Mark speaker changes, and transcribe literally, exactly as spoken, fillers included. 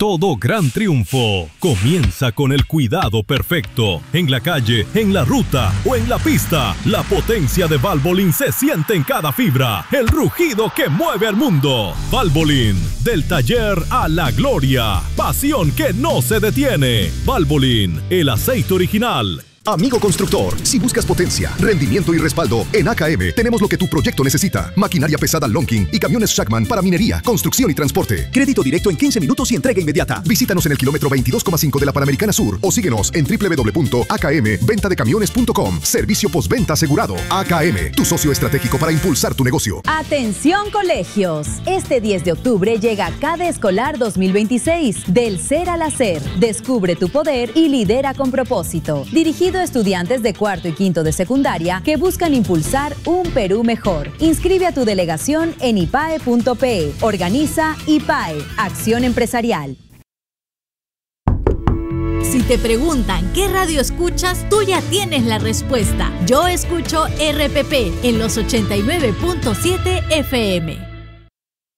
Speaker 1: Todo gran triunfo comienza con el cuidado perfecto. En la calle, en la ruta o en la pista, la potencia de Valvoline se siente en cada fibra. El rugido que mueve al mundo. Valvoline, del taller a la gloria. Pasión que no se detiene. Valvoline, el aceite original.
Speaker 2: Amigo constructor, si buscas potencia, rendimiento y respaldo, en A K M tenemos lo que tu proyecto necesita. Maquinaria pesada Lonking y camiones Shackman para minería, construcción y transporte. Crédito directo en quince minutos y entrega inmediata. Visítanos en el kilómetro veintidós coma cinco de la Panamericana Sur o síguenos en doble u doble u doble u punto a k m venta de camiones punto com. Servicio postventa asegurado. A K M, tu socio estratégico para impulsar tu negocio.
Speaker 3: Atención colegios. Este diez de octubre llega CADE Escolar dos mil veintiséis. Del ser al hacer. Descubre tu poder y lidera con propósito. Dirigido a estudiantes de cuarto y quinto de secundaria que buscan impulsar un Perú mejor. Inscribe a tu delegación en i p a e punto p e. Organiza I P A E, Acción Empresarial.
Speaker 4: Si te preguntan qué radio escuchas, tú ya tienes la respuesta. Yo escucho R P P en los ochenta y nueve punto siete F M.